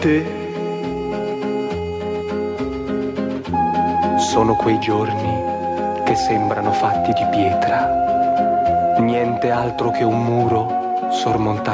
Te sono quei giorni che sembrano fatti di pietra, niente altro che un muro sormontato